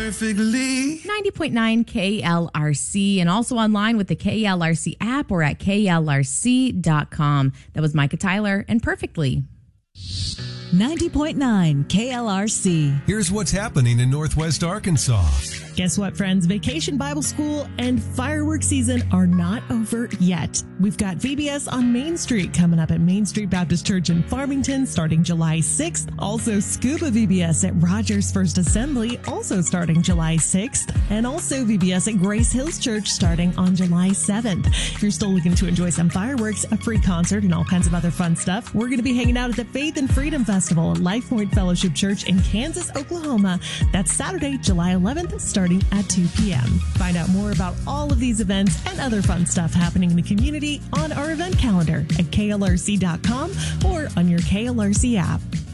perfectly. 90.9 KLRC and also online with the KLRC app or at klrc.com. That was Micah Tyler and Perfectly. 90.9 KLRC. Here's what's happening in Northwest Arkansas. Guess what, friends? Vacation Bible School and fireworks season are not over yet. We've got VBS on Main Street coming up at Main Street Baptist Church in Farmington starting July 6th. Also Scuba VBS at Rogers First Assembly, also starting July 6th. And also VBS at Grace Hills Church starting on July 7th. If you're still looking to enjoy some fireworks, a free concert, and all kinds of other fun stuff, we're going to be hanging out at the Faith and Freedom Festival at Life Point Fellowship Church in Kansas, Oklahoma. That's Saturday, July 11th, starting at 2 p.m. Find out more about all of these events and other fun stuff happening in the community on our event calendar at klrc.com or on your KLRC app.